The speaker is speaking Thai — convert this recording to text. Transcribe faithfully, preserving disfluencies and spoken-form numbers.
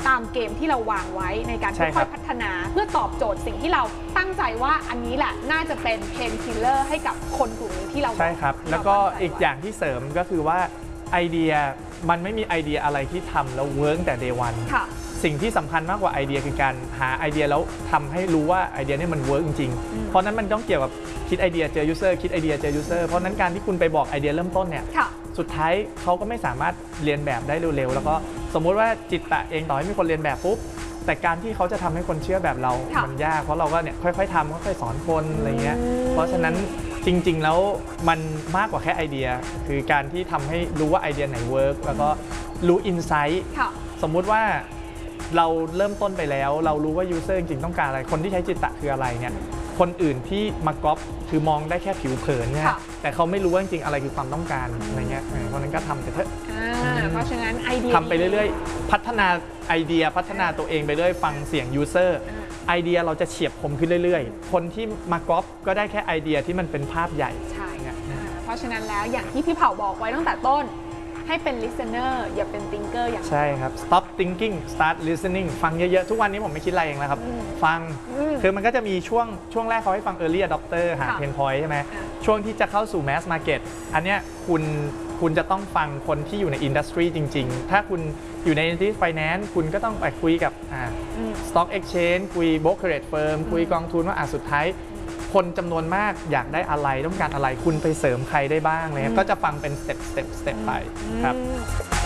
ตามเกมที่เราวางไว้ในการค่อยๆพัฒนาเพื่อตอบโจทย์สิ่งที่เราตั้งใจว่าอันนี้แหละน่าจะเป็นเพนคิลเลอร์ให้กับคนกลุ่มนี้ที่เราใช่ครับแล้วก็อีกอย่างที่เสริมก็คือว่าไอเดียมันไม่มีไอเดียอะไรที่ทำแล้วเวิร์กแต่ day one สิ่งที่สำคัญมากกว่าไอเดียคือการหาไอเดียแล้วทำให้รู้ว่าไอเดียนี้มันเวิร์กจริงๆเพราะนั้นมันต้องเกี่ยวกับคิดไอเดียเจอยูเซอร์คิดไอเดียเจอยูเซอร์เพราะนั้นการที่คุณไปบอกไอเดียเริ่มต้นเนี่ยสุดท้ายเขาก็ไม่สามารถเรียนแบบได้เร็วๆแล้วก็สมมุติว่าจิตตะเองต่อให้มีคนเรียนแบบปุ๊บแต่การที่เขาจะทำให้คนเชื่อแบบเรามันยากเพราะเราก็เนี่ยค่อยๆทำค่อยๆสอนคนอะไรเงี้ยเพราะฉะนั้นจริงๆแล้วมันมากกว่าแค่ไอเดียคือการที่ทำให้รู้ว่าไอเดียไหนเวิร์กแล้วก็รู้อินไซต์สมมุติว่าเราเริ่มต้นไปแล้วเรารู้ว่ายูเซอร์จริงๆต้องการอะไรคนที่ใช้จิตตะคืออะไรเนี่ยคนอื่นที่มาก๊อปคือมองได้แค่ผิวเผินเนี่ยแต่เขาไม่รู้ว่าจริงๆอะไรคือความต้องการอะไรเงี้ยเพราะนั้นก็ทำไปเถอะเพราะฉะนั้นไอเดียทำไปเรื่อยๆพัฒนาไอเดียพัฒนาตัวเองไปเรื่อยฟังเสียงยูเซอร์ไอเดียเราจะเฉียบคมขึ้นเรื่อยๆคนที่มาก๊อปก็ได้แค่ไอเดียที่มันเป็นภาพใหญ่ใช่เพราะฉะนั้นแล้วอย่างที่พี่เผ่าบอกไว้ตั้งแต่ต้นให้เป็น listener อย่าเป็น thinker อย่างใช่ครับ stop thinking start listening ฟังเยอะๆทุกวันนี้ผมไม่คิดอะไรเองแล้วครับฟังคือมันก็จะมีช่วงช่วงแรกเขาให้ฟัง early adopter หา pain point ใช่ไหมช่วงที่จะเข้าสู่ mass market อันเนี้ยคุณคุณจะต้องฟังคนที่อยู่ใน industry จริงๆถ้าคุณอยู่ใน finance คุณก็ต้องไปคุยกับ stock exchange คุย brokerage firm คุยกองทุนว่าสุดท้ายคนจำนวนมากอยากได้อะไรต้องการอะไรคุณไปเสริมใครได้บ้างเลยก็จะฟังเป็นสเต็ปสเต็ปสเต็ปไปครับ